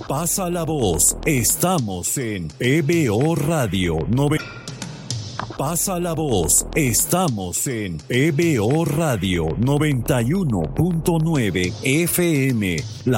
Pasa la voz. Estamos en PBO Radio 9. Pasa la voz. Estamos en PBO Radio 91.9 FM.